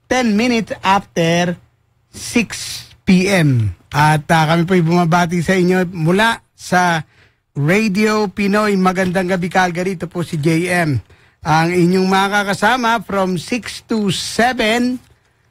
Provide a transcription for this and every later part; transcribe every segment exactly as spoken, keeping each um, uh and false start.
ten minutes after six p.m. At uh, kami po bumabati sa inyo mula sa Radio Pinoy. Magandang gabi, Calgary. Ito po si J M. Ang inyong makakasama from six to seven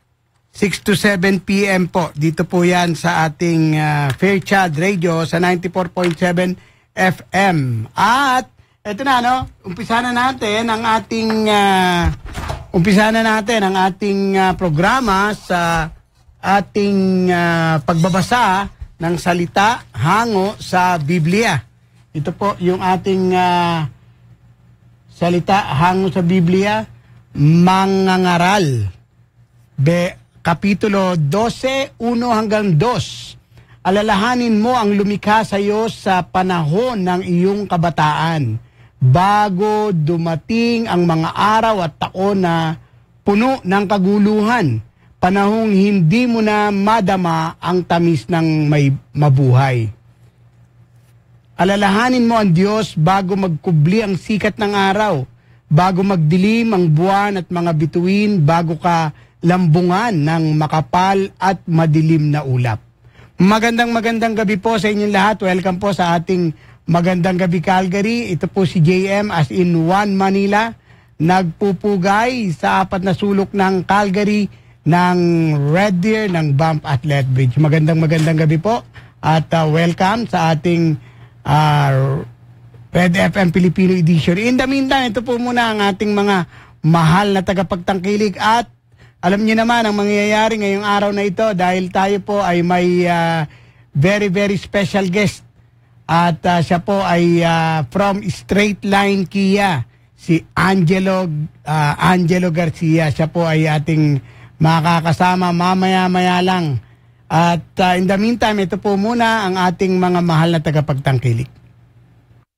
p.m. po. Dito po yan sa ating uh, Fairchild Radio sa ninety-four point seven F M. At eto na, no? Umpisa na natin ang ating uh, umpisa na natin ang ating uh, programa sa ating uh, pagbabasa ng salita hango sa Biblia. Ito po yung ating uh, salita hango sa Biblia, mangangaral. Be, Kapitulo twelve, one hanggang two. Alalahanin mo ang lumikha sa iyo sa panahon ng iyong kabataan, bago dumating ang mga araw at taon na puno ng kaguluhan, panahong hindi mo na madama ang tamis ng may mabuhay. Alalahanin mo ang Diyos bago magkubli ang sikat ng araw, bago magdilim ang buwan at mga bituin, bago ka lambungan ng makapal at madilim na ulap. Magandang magandang gabi po sa inyong lahat. Welcome po sa ating Magandang Gabi Calgary. Ito po si J M as in One Manila. Nagpupugay sa apat na sulok ng Calgary, ng Red Deer, ng Banff at Lethbridge. Magandang magandang gabi po at uh, welcome sa ating uh, Red F M Filipino Edition. In the meantime, ito po muna ang ating mga mahal na tagapagtangkilik at alam niyo naman ang mangyayari ngayong araw na ito dahil tayo po ay may uh, very very special guest. At uh, siya po ay uh, from Straight Line Kia, si Angelo uh, Angelo Garcia. Siya po ay ating makakasama mamaya-maya lang. At uh, in the meantime, ito po muna ang ating mga mahal na tagapagtangkilik.